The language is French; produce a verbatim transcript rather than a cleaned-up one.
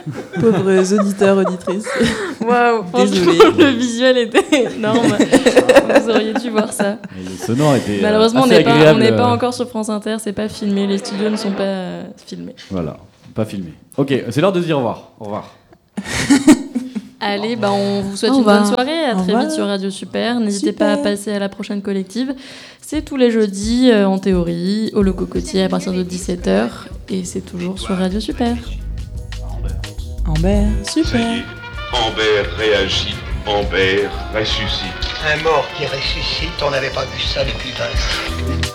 Pauvres auditeurs, auditrices. Waouh, Désolée. le visuel était énorme. Vous auriez dû voir ça. Et le sonore était Malheureusement, assez on n'est pas, agréable. on n'est pas encore sur France Inter, c'est pas filmé, les studios ne sont pas euh, filmés. Voilà, pas filmé. Ok, c'est l'heure de dire au revoir. Au revoir. Allez, bah on vous souhaite Au une revoir. bonne soirée, à Au très revoir. vite sur Radio Super. N'hésitez Super. pas à passer à la prochaine collective. C'est tous les jeudis, euh, en théorie, au Lococotier à partir de dix-sept heures. Et c'est toujours sur Radio Super. Amber, Ça y super. est, Amber réagit, Amber ressuscite. Un mort qui ressuscite, on n'avait pas vu ça depuis vingt ans.